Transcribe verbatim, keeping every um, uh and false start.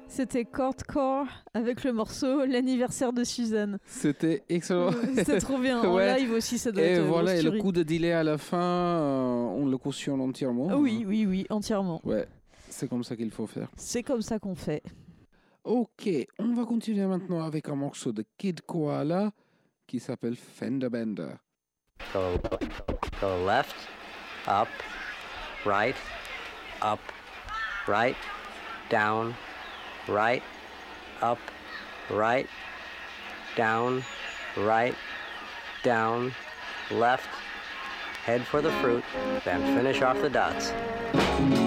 C'était Chordcore avec le morceau L'anniversaire de Suzanne. C'était excellent. C'était trop bien. En Ouais. live aussi, ça doit Et être voilà, et le monstrueux. coup de delay à la fin, euh, on le cautionne entièrement. Ah oui, oui, oui, entièrement. Ouais, c'est comme ça qu'il faut faire. C'est comme ça qu'on fait. Ok, on va continuer maintenant avec un morceau de Kid Koala qui s'appelle Fender Bender. Go, go left, up, right, up, right, down, right, up, right, down, right, down, left, head for the fruit, then finish off the dots.